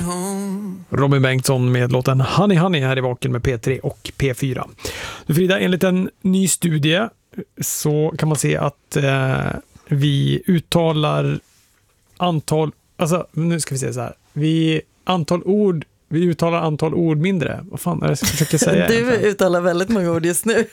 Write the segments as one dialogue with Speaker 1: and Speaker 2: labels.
Speaker 1: Robin Bengtsson med låten Honey Honey här i Vaken med P3 och P4. Frida, enligt en ny studie så kan man se att vi uttalar antal, alltså nu ska vi se så här, vi uttalar antal ord mindre. Vad fan är det jag försöker säga?
Speaker 2: Du uttalar väldigt många ord just nu.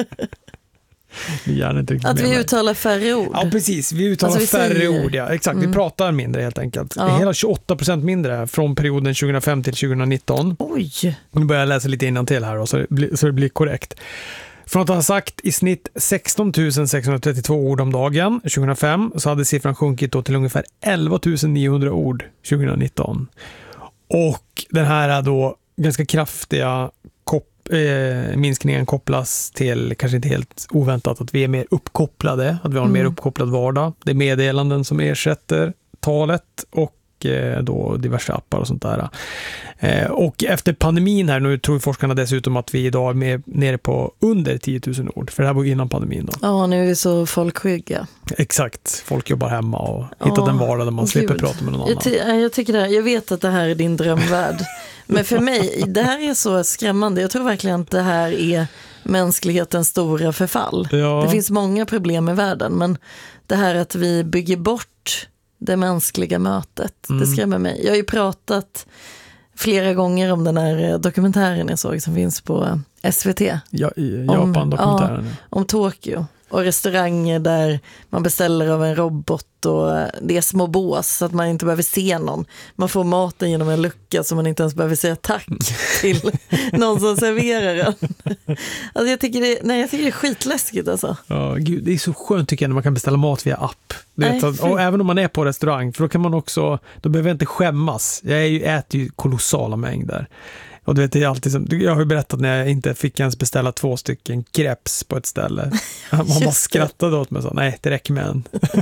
Speaker 2: Att vi uttalar färre ord.
Speaker 1: Ja, precis. Vi uttalar färre ord. Ja. Exakt, vi pratar mindre helt enkelt.
Speaker 2: Ja.
Speaker 1: Hela 28% mindre från perioden 2005 till 2019.
Speaker 2: Oj.
Speaker 1: Nu börjar jag läsa lite innantill här då, så det blir korrekt. Från att ha sagt i snitt 16 632 ord om dagen 2005 så hade siffran sjunkit då till ungefär 11 900 ord 2019. Och den här då ganska kraftiga minskningen kopplas till, kanske inte helt oväntat, att vi är mer uppkopplade, att vi har en mer uppkopplad vardag. Det är meddelanden som ersätter talet och då diverse appar och sånt där. Och efter pandemin här, nu tror forskarna dessutom att vi idag är nere på under 10 000 ord, för det här var innan pandemin då.
Speaker 2: Ja, nu är vi så folkskygga.
Speaker 1: Exakt, folk jobbar hemma och hittat en vardag där man slipper prata med någon annan.
Speaker 2: Jag tycker jag vet att det här är din drömvärld. Men för mig, det här är så skrämmande. Jag tror verkligen att det här är mänsklighetens stora förfall. Ja. Det finns många problem i världen, men det här att vi bygger bort det mänskliga mötet, det skrämmer mig. Jag har ju pratat flera gånger om den här dokumentären jag såg som finns på SVT.
Speaker 1: Ja, Japan-dokumentären.
Speaker 2: Om Tokyo. Och restauranger där man beställer av en robot och det är små bås så att man inte behöver se någon. Man får maten genom en lucka så man inte ens behöver säga tack till någon som serverar den. Alltså jag tycker det är skitläskigt alltså.
Speaker 1: Ja, gud, det är så skönt tycker jag när man kan beställa mat via app. Och även om man är på restaurang, för då kan man också, då behöver jag inte skämmas. Jag äter ju kolossala mängder. Och du vet, det är alltid som, jag har ju berättat när jag inte fick ens beställa 2 stycken crepes på ett ställe. Man bara skrattade åt mig och sa, nej, det räcker med en.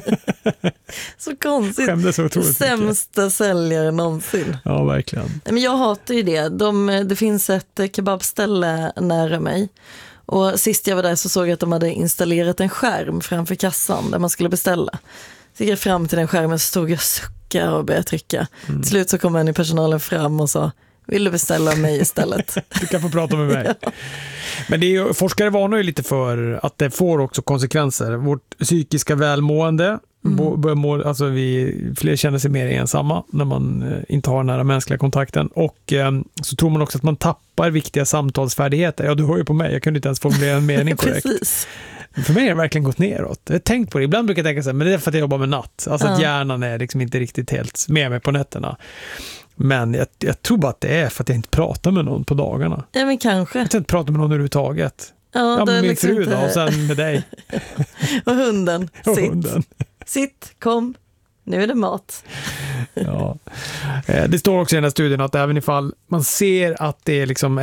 Speaker 2: Så konstigt.
Speaker 1: Skämdes så otroligt
Speaker 2: sämsta mycket. Säljare någonsin.
Speaker 1: Ja, verkligen.
Speaker 2: Men jag hatar ju det. Det finns ett kebabställe nära mig. Och sist jag var där så såg jag att de hade installerat en skärm framför kassan där man skulle beställa. Så gick jag fram till den skärmen så stod jag och suckade och började trycka. Till slut så kom en i personalen fram och sa, vill du beställa mig istället?
Speaker 1: Du kan få prata med mig. Ja. Men det är ju, forskare varnar ju lite för att det får också konsekvenser. Vårt psykiska välmående, alltså fler känner sig mer ensamma när man inte har den här mänskliga kontakten. Och så tror man också att man tappar viktiga samtalsfärdigheter. Ja, du hör ju på mig, jag kunde inte ens formulera en mening korrekt.
Speaker 2: Precis.
Speaker 1: För mig har det verkligen gått neråt. Jag har tänkt på det. Ibland brukar jag tänka så här, men det är för att jag jobbar med natt. Alltså att hjärnan är liksom inte riktigt helt med mig på nätterna. Men jag tror bara att det är för att jag inte pratar med någon på dagarna.
Speaker 2: Ja, men kanske.
Speaker 1: Jag inte pratar med någon överhuvudtaget. Ja, med min liksom fru då, och sen med dig.
Speaker 2: Och hunden.
Speaker 1: Och hunden.
Speaker 2: Sitt, kom. Nu är det mat.
Speaker 1: Ja. Det står också i den här studien att även ifall man ser att det är liksom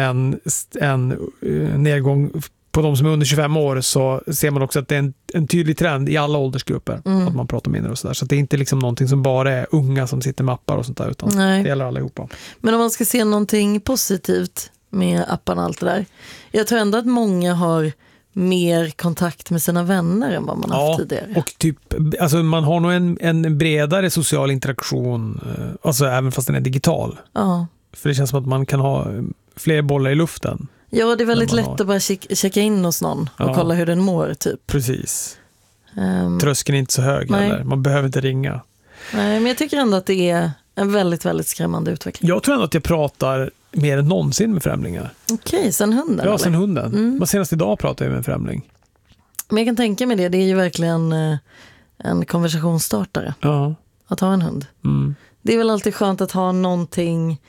Speaker 1: en nedgång på de som är under 25 år, så ser man också att det är en tydlig trend i alla åldersgrupper att man pratar mindre och sådär. Så det är inte liksom någonting som bara är unga som sitter med appar och sånt där, utan det gäller allihopa.
Speaker 2: Men om man ska se någonting positivt med apparna och allt det där. Jag tror ändå att många har mer kontakt med sina vänner än vad man haft tidigare.
Speaker 1: Och typ, alltså man har nog en bredare social interaktion, alltså även fast den är digital.
Speaker 2: Ja.
Speaker 1: För det känns som att man kan ha fler bollar i luften.
Speaker 2: Ja, det är väldigt lätt att bara checka in hos någon och kolla hur den mår, typ.
Speaker 1: Precis. Tröskeln är inte så hög heller. Man behöver inte ringa. Nej,
Speaker 2: men jag tycker ändå att det är en väldigt, väldigt skrämmande utveckling.
Speaker 1: Jag tror ändå att jag pratar mer än någonsin med främlingar.
Speaker 2: Okej, sen hunden?
Speaker 1: Ja, sen hunden. Men senast idag pratade jag med en främling.
Speaker 2: Men jag kan tänka mig det är ju verkligen en konversationsstartare.
Speaker 1: Ja.
Speaker 2: Att ha en hund. Det är väl alltid skönt att ha någonting,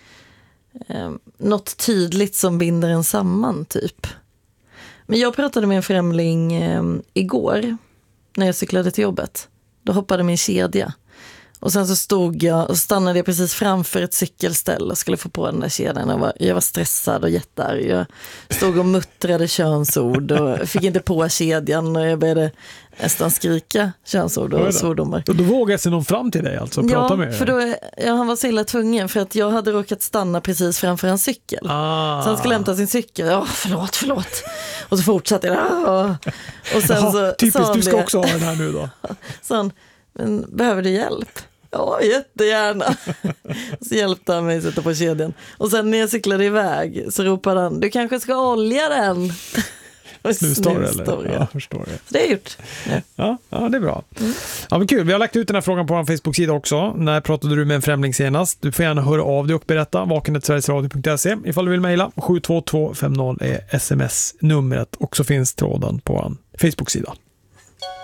Speaker 2: något tydligt som binder en samman, typ. Men jag pratade med en främling igår när jag cyklade till jobbet. Då hoppade min kedja. Och sen så stod jag och stannade jag precis framför ett cykelställ och skulle få på den där kedjan. Jag var stressad och jättearg. Jag stod och muttrade könsord och fick inte på kedjan och jag började nästan skrika könsord och svordomar.
Speaker 1: Och då vågade sig någon fram till dig alltså och prata med dig?
Speaker 2: För då, han var så illa tvungen för att jag hade råkat stanna precis framför en cykel. Så han skulle hämta sin cykel. Förlåt. Och så fortsatte jag. Och sen så
Speaker 1: typiskt, du ska också ha den här nu då.
Speaker 2: Så han, men behöver du hjälp? Ja, jättegärna. Så hjälpte han mig sätta på kedjan. Och sen när jag cyklade iväg så ropade han, du kanske ska olja den.
Speaker 1: Snustorr eller? Ja, förstår det.
Speaker 2: Så det har jag gjort.
Speaker 1: Ja, det är bra. Ja, men kul. Vi har lagt ut den här frågan på vår Facebook-sida också. När pratade du med en främling senast? Du får gärna höra av dig och berätta. vaken@sverigesradio.se. Ifall du vill mejla, 72250 är sms-numret. Och så finns tråden på vår Facebook-sida.